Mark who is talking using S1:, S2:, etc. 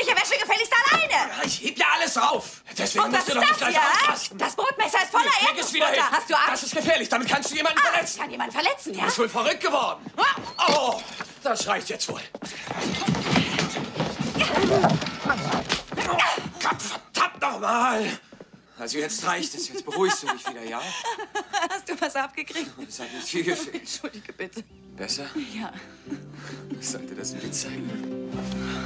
S1: häusliche Wäsche gefälligst alleine.
S2: Ich heb ja alles auf. Deswegen
S1: Und was
S2: musst du
S1: ist
S2: doch nicht
S1: das
S2: gleich
S1: hier?
S2: ausrasten.
S1: Das Brotmesser ist voller
S2: Leg es wieder hin.
S1: Erdnussbutter. Hast du Angst?
S2: Das ist gefährlich. Damit kannst du jemanden
S1: Ich
S2: verletzen.
S1: kann jemanden verletzen, ja?
S2: Du bist wohl verrückt geworden. Oh, das reicht jetzt wohl. Verdammt nochmal. Also jetzt reicht es. Jetzt beruhigst du dich wieder, ja?
S1: Hast du was abgekriegt?
S2: Es hat nicht viel gefehlt.
S1: Entschuldige bitte.
S2: Besser?
S1: Ja.
S2: Sollte das ein Witz sein?